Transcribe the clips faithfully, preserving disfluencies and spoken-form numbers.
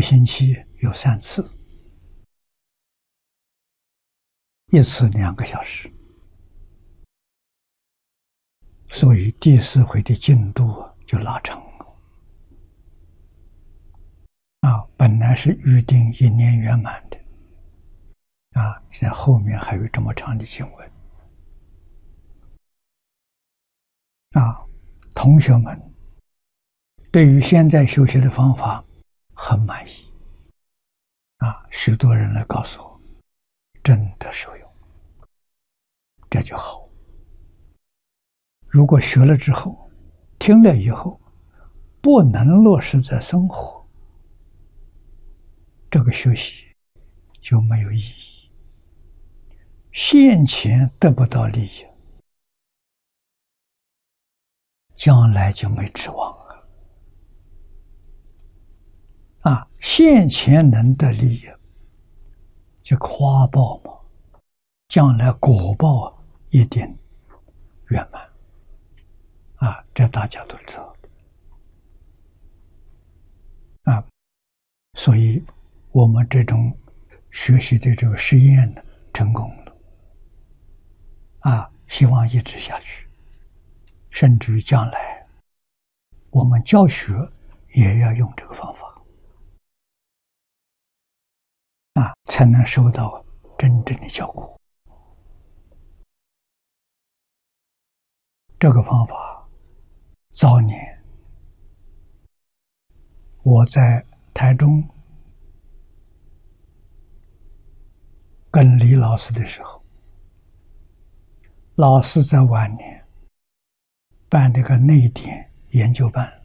星期有三次，一次两个小时，所以第四回的进度就拉长了。啊，本来是预定一年圆满的，啊，现在后面还有这么长的经文。啊，同学们对于现在修学的方法很满意。啊，许多人来告诉我，真的受用，这就好。如果学了之后，听了以后，不能落实在生活，这个学习就没有意义，现前得不到利益，将来就没指望了。啊，现前能得利益，就花报嘛，将来果报一定圆满。啊，这大家都知道。啊，所以我们这种学习的这个实验呢，成功了。啊，希望一直下去，甚至于将来我们教学也要用这个方法。啊，才能收到真正的效果。这个方法早年我在台中跟李老师的时候，老师在晚年办这个内典研究班，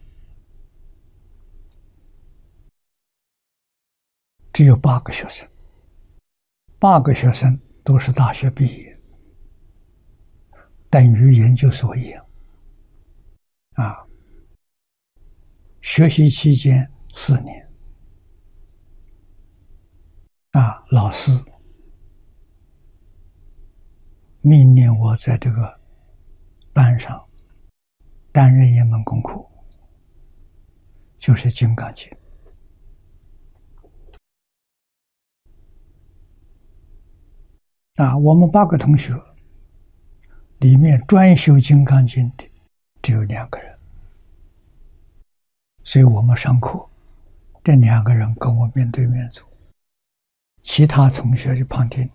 只有八个学生，八个学生都是大学毕业，等于研究所一样。啊，学习期间四年。啊，老师命令我在这个班上担任一门功课，就是《金刚经》。啊，我们八个同学里面专修《金刚经》的只有两个人，所以我们上课，这两个人跟我面对面坐，其他同学就旁听。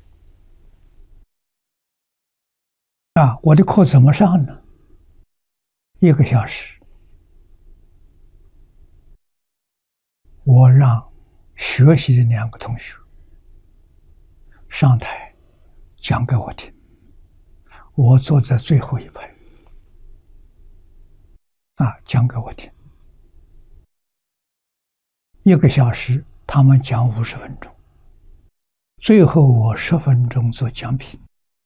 啊，我的课怎么上呢？一个小时，我让学习的两个同学上台讲给我听，我坐在最后一排。啊，讲给我听。一个小时，他们讲五十分钟，最后我十分钟做讲评。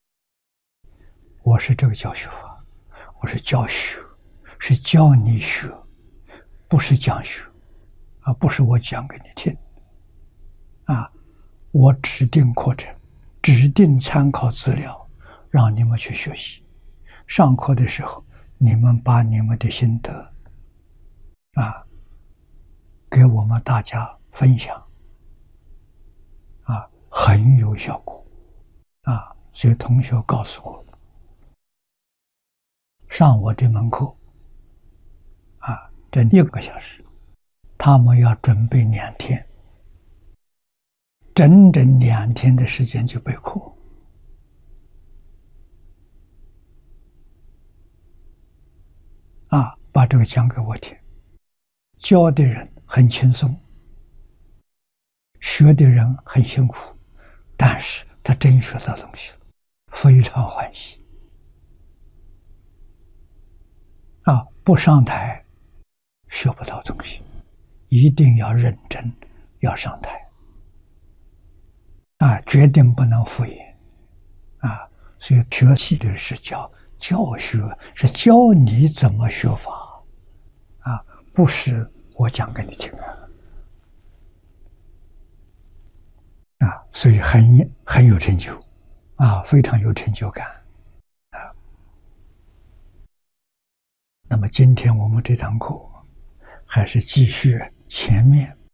我是这个教学法，我是教学，是教你学，不是讲学，啊，不是我讲给你听。啊，我指定课程，指定参考资料，让你们去学习。上课的时候，你们把你们的心得啊，给我们大家分享，啊，很有效果。啊，所以同学告诉我，上我这门课，啊，这一个小时，他们要准备两天，整整两天的时间就备课。啊，把这个讲给我听，教的人很轻松，学的人很辛苦，但是他真学到东西了，非常欢喜。啊，不上台学不到东西，一定要认真，要上台。啊，决定不能敷衍。啊，所以学习的是教教学，是教你怎么学法。啊，不是我讲给你听啊。啊，所以很很有成就，啊，非常有成就感。啊，那么今天我们这堂课还是继续前面